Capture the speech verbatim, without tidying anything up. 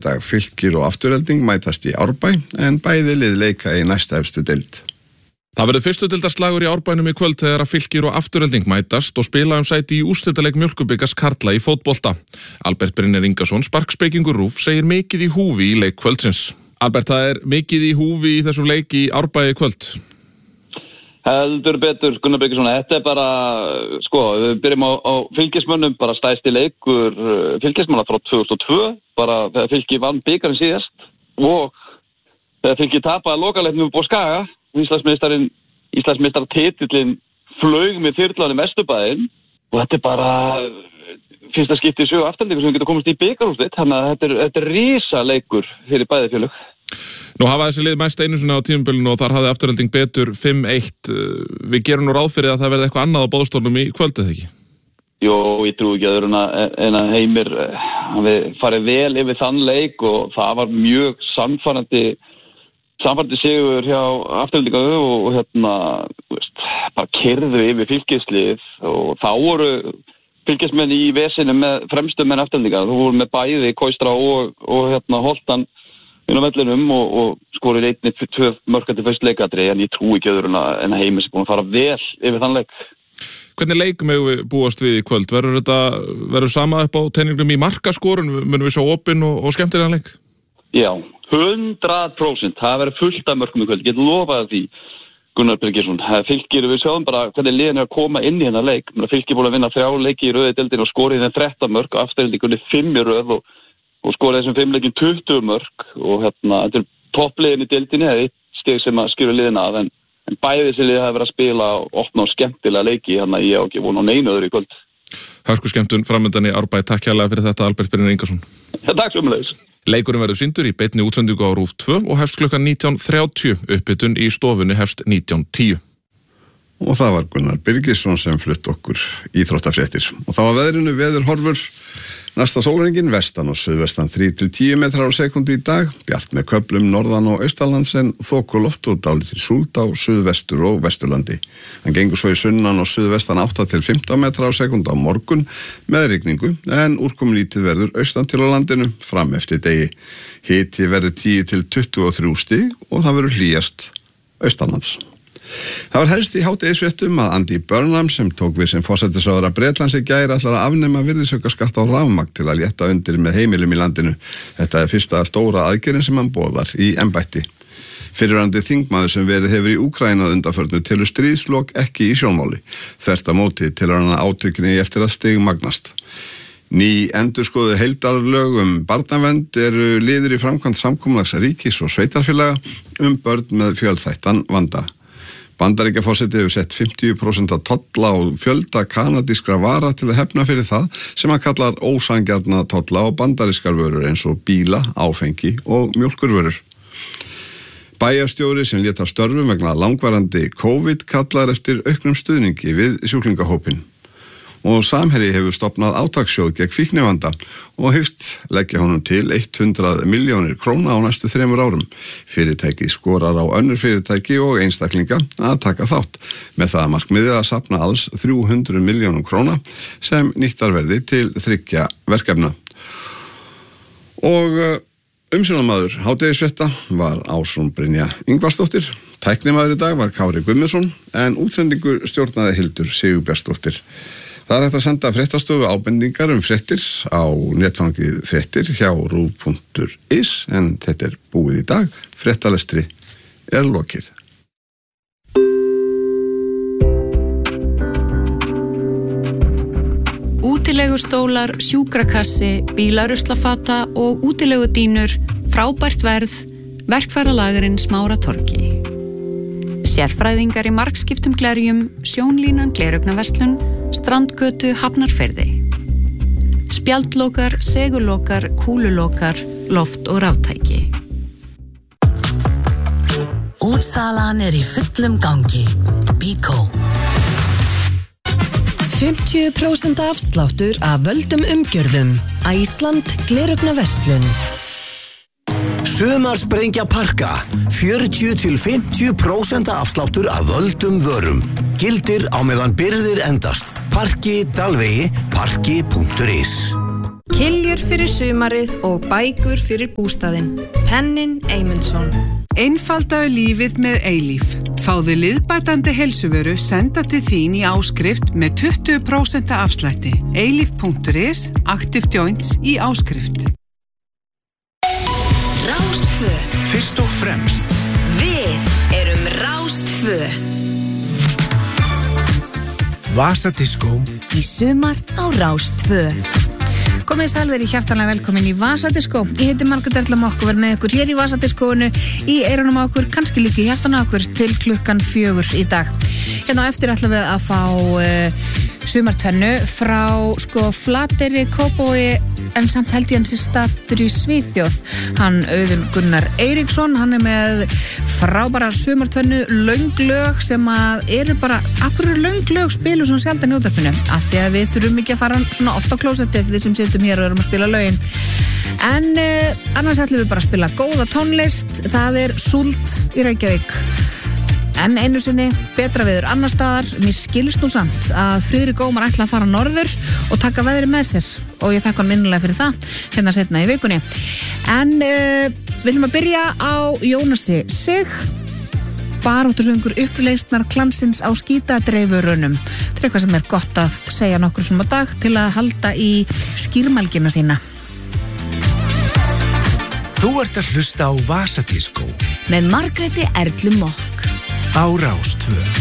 dag. Fylkir og Afturelding mætast í Árbæ en bæði lið leika í næsta efstu deild. Það verður fyrstu deildarslagur í Árbænum í kvöld þegar að Fylkir og Afturelding mætast og spila um sæti í úrslitaleik Mjólkurbikars karla í fótbolta. Albert Brynjar Ingason, sparkspekingur RÚV, segir mikið í húfi í leik kvöldsins. Albert, það er mikið í húfi í þessum leik í Árbæ í kvöld. Heldur betur, Gunnar Birgisson, þetta er bara, sko, við byrjum á, á fylkismönnum, bara stæsti leikur fylkismanna frá tvö þúsund og tvö, bara þegar Fylkir vann bikarinn síðast og þegar Fylkir tapaði lokaleiknum upp á Skaga, Íslandsmeistarinn, Íslandsmeistartitillinn flaug með þyrlanum Vesturbæinn og þetta er bara fyrsta skipti í sögu Aftureldingar sem getur komast í bikarúrslit, þannig að þetta er, þetta er risa leikur fyrir bæði félög. Nú hafa þessi lið mæst einu sinni á tímabilinu og þar hafði Afturelding betur fimm eitt. Við gerum nú ráð fyrir að það verði eitthvað annað á boðstólnum í kvöldið, ekki? Jó, ég trú ekki öðru en að Heimir hafi farið vel yfir þann leik og það var mjög sannfærandi sannfærandi sigur hjá Aftureldingar og, og hérna, veist, bara keyrðu yfir fylkislið og þá voru fylkismenn í vesinu með fremstu menn Aftureldingar. Þú voru með bæði Kóistra og, og hérna Holtan inn á vellinum og, og skorið einni tvö mörkandi fyrst leikadri en ég trú ekki öðru en að Heimir sem búin að fara vel yfir þann leik. Hvernig leik megum við búast við í kvöld? Verður þetta, verður sama upp á teiningnum í markaskorun? Munum við sjá opinn og, og skemmtilegan leik? Já, hundrað prósent. Það verður fullt af mörkum í kvöld. Ég get lofað því, Gunnar Birgisson. Fylkir, við sjáum bara hvernig liðin er að koma inn í hennar leik. Fylkir búin að vinna þrjá leiki í röði deildin og skorið þeim þrettán mörk og Aftureldingunni fimm í röð og og skorið þessum fimm leikin tuttugu mörk og hérna, þetta er toppliðin í deildinni, það er eitt stig sem að skilja liðina af en, en bæði þessi lið hafa verið að spila og opna á skemmtilega leiki, hérna ég á ekki vona á neinu öðru í kvöld. Hörku skemmtun framöndan í Árbæ, takk hérlega fyrir þetta Albert Brynjar Ingason. Ja, takk sömuleiðis. Leikurinn verður sýndur í beinni útsendingu á RÚV tvö og hefst klukkan nítján þrjátíu, upphitun í stofunni hefst nítján tíu. Og það var Gunnar Birgisson sem flutt okkur íþróttafréttir. Og þá var veðrinu veðurhorfur. Næsta sólringin vestan og suðvestan þrír til tíu metrar á sekundu í dag, bjart með köflum norðan og austanlands en þokuloft og dálítil súld á suðvestur og vesturlandi. Hann gengur svo í sunnan og suðvestan átta til fimmtán metrar á sekundu á morgun með rigningu en úrkomulítið verður austan til á landinu fram eftir degi. Hiti verður tíu til tuttugu og þrjú stig og það verður hlýjast austanlands. Það var helst í hádegisfréttum að Andy Burnham sem tók við sem forsætisráðherra Bretlands í gær ætlar að afnema virðisaukaskatt á rafmagn til að létta undir með heimilum í landinu. Þetta er fyrsta stóra aðgerðin sem hann boðar í embætti. Fyrrverandi þingmaður sem verið hefur í Úkraínu að undanförnu telur stríðslok ekki í sjónmáli. Þvert á móti telur hann að átökinni eftir að stigmagnast. Ný endurskoðuð heildarlög um barnavernd eru liður í framkvæmd samkomulags ríkis og sveitarfélaga um börn með fjölþættan vanda. Bandaríkjaforseti hefur sett fimmtíu prósent tolla á fjölda kanadískra vara til að hefna fyrir það sem hann kallar ósanngjarna tolla á bandarískar vörur eins og bíla, áfengi og mjólkurvörur. Bæjarstjóri sem lét af störfum vegna langvarandi COVID kallar eftir auknum stuðningi við sjúklingahópinn. Og Samherji hefur stofnað átakssjóð gegn fíknivanda og hyggst leggja honum til hundrað milljónir króna á næstu þremur árum. Fyrirtæki skorar á önnur fyrirtæki og einstaklinga að taka þátt með það markmiðið að safna alls þrjú hundruð milljónum króna sem nýttar verði til þriggja verkefna. Og umsjónarmaður hádegisfrétta var Ásrún Brynja Ingvarsdóttir. Tæknimaður í dag var Kári Guðmundsson en útsendingu stjórnaði Hildur Sigurbjörnsdóttir. Það er hægt að senda fréttastofu ábendingar um fréttir á netfangið fréttir hjá rúv punktur is en þetta er búið í dag. Fréttalestri er lokið. Útilegustólar, sjúkrakassi, bílaruslafata og útilegudínur, frábært verð, verkfæralagurinn Smáratorgi. Sérfræðingar í margskiptum glerjum, sjónlínan gleraugnarverslun, strandgötu Hafnarfirði. Spjaldlokar, segulokar, kúlulokar, loft- og ráftæki. Útsalan er í fullum gangi. Bíkó. fimmtíu prósent afsláttur af völdum umgjörðum. Æsland gleraugnarverslun. Sumarsprengja Parka, fjörutíu til fimmtíu prósent afsláttur af völdum vörum. Gildir á meðan birgðir endast. Parki Dalvegi, parki punktur is. Kiljur fyrir sumarið og bækur fyrir bústaðinn. Pennin Eymundsson. Einfaldaðu lífið með Eilíf. Fáðu liðbætandi heilsuvöru senda til þín í áskrift með tuttugu prósent afslætti. eilíf punktur is, Active Joints í áskrift. Rástvö. Fyrst og fremst. Við erum Rástvö. Vasadiskó. Í sumar á Rástvö. Komið sælveri hjartanlega velkomin í Vasadiskó. Ég heiti Margrét Erla Mokk og verð með ykkur hér í Vasadiskóinu, í eyrunum á okkur, kannski líka í hjartanu á okkur til klukkan fjögur í dag. Hérna á eftir ætlum við að fá uh, sumartvennu frá sko Flateyri, Kópavogi, en samt held ég hann sér stattur í Svíþjóð. Hann Auðun Gunnar Eiríksson, hann er með frábæra sumartvennu, löng lög sem að eru bara, akkur eru löng lög spilu svona sjaldan í útvarpinu, af því að við þurfum ekki að fara svona ofta á klósettið við sem sitjum hér og erum að spila lögin. En uh, annars ætlum við bara að spila góða tónlist, það er súld í Reykjavík. En einu sinni, betra viður annar staðar. Mér skilst nú samt að Friðrik Ómar ætla að fara norður og taka veðri með sér og ég þakka hann minnilega fyrir það hérna setna í vikunni. En uh, við ætlum að byrja á Jónasi Sig, baráttusöngur uppreisnar klansins á skítadreifurunum. Þetta er eitthvað sem er gott að segja nokkur sem á dag til að halda í skýrmælgina sína. Þú ert að hlusta á Vasadiskó með Margréti Erlu Mokk á Rástvö.